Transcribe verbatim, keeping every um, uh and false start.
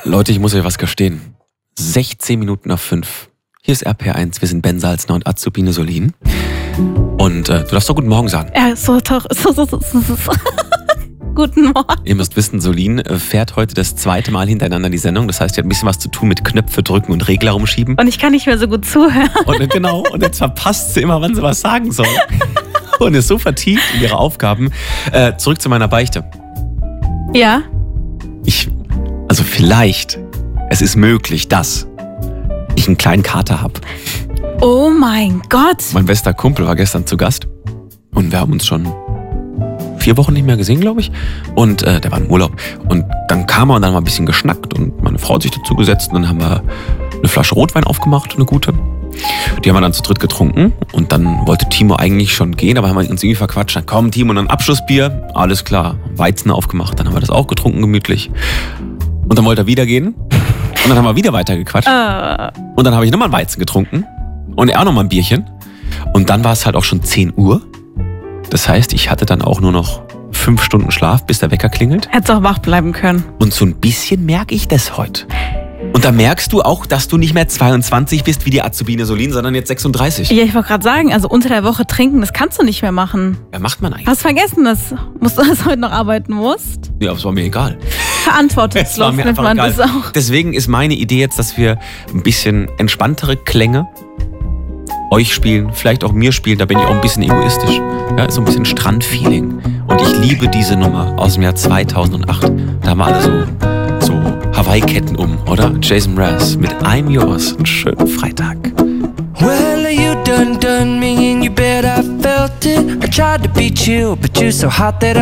Leute, ich muss euch was gestehen. sechzehn Minuten nach fünf. Hier ist R P R eins, wir sind Ben Salzner und Azubine Solin. Und äh, du darfst doch guten Morgen sagen. Ja, so toll. So, so, so, so, so. Guten Morgen. Ihr müsst wissen, Solin fährt heute das zweite Mal hintereinander die Sendung. Das heißt, sie hat ein bisschen was zu tun mit Knöpfe drücken und Regler rumschieben. Und ich kann nicht mehr so gut zuhören. Und genau, und jetzt verpasst sie immer, wann sie was sagen soll. Und ist so vertieft in ihre Aufgaben. Äh, zurück zu meiner Beichte. Ja? Ich, also vielleicht, es ist möglich, dass ich einen kleinen Kater habe. Oh mein Gott. Mein bester Kumpel war gestern zu Gast und wir haben uns schon vier Wochen nicht mehr gesehen, glaube ich. Und äh, der war im Urlaub. Und dann kam er und dann haben wir ein bisschen geschnackt und meine Frau hat sich dazu gesetzt und dann haben wir eine Flasche Rotwein aufgemacht, eine gute. Die haben wir dann zu dritt getrunken und dann wollte Timo eigentlich schon gehen, aber haben wir uns irgendwie verquatscht. Dann komm Timo, dann Abschlussbier, alles klar. Weizen aufgemacht, dann haben wir das auch getrunken gemütlich. Und dann wollte er wieder gehen und dann haben wir wieder weitergequatscht. Uh. Und dann habe ich nochmal ein Weizen getrunken und er auch nochmal ein Bierchen. Und dann war es halt auch schon zehn Uhr. Das heißt, ich hatte dann auch nur noch fünf Stunden Schlaf, bis der Wecker klingelt. Hättest auch wach bleiben können. Und so ein bisschen merke ich das heute. Und da merkst du auch, dass du nicht mehr zweiundzwanzig bist wie die Azubine Solin, sondern jetzt sechsunddreißig. Ja, ich wollte gerade sagen, also unter der Woche trinken, das kannst du nicht mehr machen. Ja, macht man eigentlich. Hast vergessen, dass, musst du das heute noch arbeiten musst? Ja, aber es war mir egal. Verantwortungslos Es war mir nennt einfach man egal. das auch. Deswegen ist meine Idee jetzt, dass wir ein bisschen entspanntere Klänge euch spielen, vielleicht auch mir spielen, da bin ich auch ein bisschen egoistisch. Ja, so ein bisschen Strandfeeling. Und ich liebe diese Nummer aus dem Jahr zweitausendacht. Da haben wir alle so, so Hawaii-Ketten um, oder? Jason Mraz mit I'm Yours. Einen schönen Freitag. Well, you done done me in your bed, I felt it. I tried to be chill, but you're so hot that I